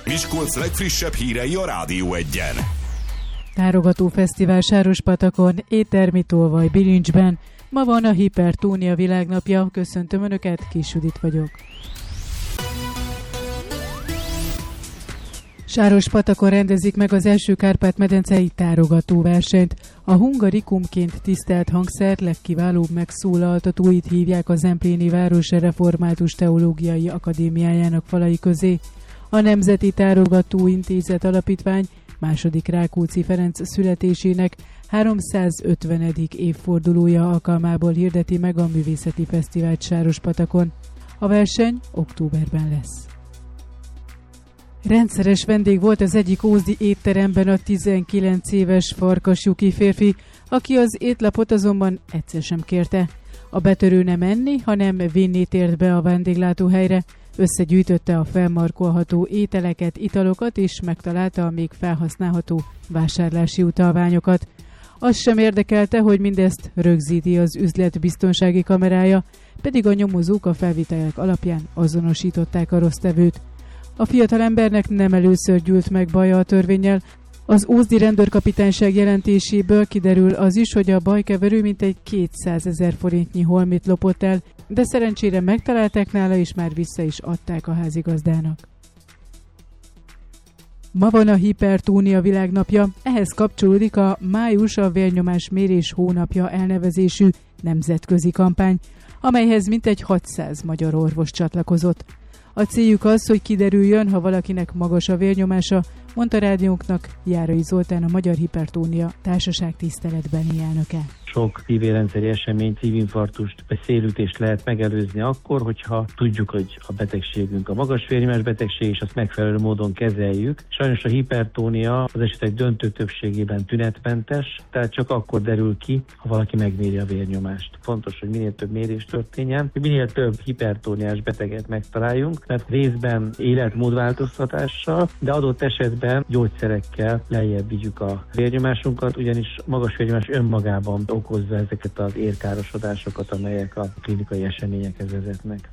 Miskolc legfrissebb hírei a Rádió Egyen. Tárogató fesztivál Sárospatakon, éttermi tolvaj bilincsben. Ma van a Hipertónia világnapja. Köszöntöm Önöket, Kis Judit vagyok. Sárospatakon rendezik meg az első Kárpát-medencei tárogatóversenyt. A hungarikumként tisztelt hangszer legkiválóbb megszólaltatóit hívják a Zempléni Város Református Teológiai Akadémiájának falai közé. A Nemzeti Tárogató Intézet Alapítvány második Rákóczi Ferenc születésének 350. évfordulója alkalmából hirdeti meg a művészeti fesztivált Sárospatakon. A verseny októberben lesz. Rendszeres vendég volt az egyik ózdi étteremben a 19 éves Farkasjuki férfi, aki az étlapot azonban egyszer sem kérte. A betörő nem enni, hanem vinni tért be a vendéglátóhelyre, összegyűjtötte a felmarkolható ételeket, italokat és megtalálta a még felhasználható vásárlási utalványokat. Azt sem érdekelte, hogy mindezt rögzíti az üzlet biztonsági kamerája, pedig a nyomozók a felvételek alapján azonosították a rossztevőt. A fiatalembernek nem először gyűlt meg baja a törvénnyel. Az ózdi rendőrkapitányság jelentéséből kiderül az is, hogy a bajkeverő mintegy 200 000 forintnyi holmit lopott el, de szerencsére megtalálták nála, és már vissza is adták a házigazdának. Ma van a Hipertónia világnapja, ehhez kapcsolódik a Május a vérnyomásmérés hónapja elnevezésű nemzetközi kampány, amelyhez mintegy 600 magyar orvos csatlakozott. A céljuk az, hogy kiderüljön, ha valakinek magas a vérnyomása, mondta rádiónknak Járai Zoltán, a Magyar Hipertónia Társaság tiszteletbeni elnöke. Sok szívérendszeri eseményt, szívinfarktust vagy szélütést lehet megelőzni akkor, hogyha tudjuk, hogy a betegségünk a magas vérnyomás betegség, és azt megfelelő módon kezeljük. Sajnos a hipertónia az esetek döntő többségében tünetmentes, tehát csak akkor derül ki, ha valaki megméri a vérnyomást. Fontos, hogy minél több mérés történjen, hogy minél több hipertóniás beteget megtaláljunk, mert részben életmódváltoztatással, de adott esetben gyógyszerekkel lejjebb vigyük a vérnyomásunkat, ugyanis magas vérnyomás önmagában okozza ezeket az érkárosodásokat, amelyek a klinikai eseményekhez vezetnek.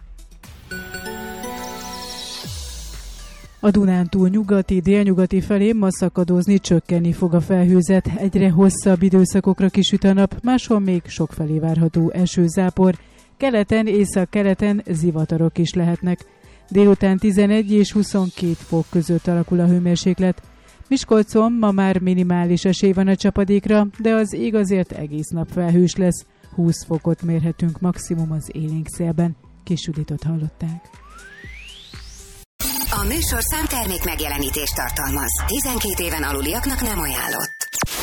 A Dunántúl nyugati, délnyugati felé ma szakadozni, csökkenni fog a felhőzet, egyre hosszabb időszakokra kisüt a nap, máshol még sokfelé várható esőzápor, keleten, észak-keleten zivatarok is lehetnek. Délután 11 és 22 fok között alakul a hőmérséklet. Miskolcon ma már minimális esély van a csapadékra, de az ég azért egész nap felhős lesz. 20 fokot mérhetünk maximum az élénk szélben. Kis Juditot hallották. A műsorszám termék megjelenítést tartalmaz. 12 éven aluliaknak nem ajánlott.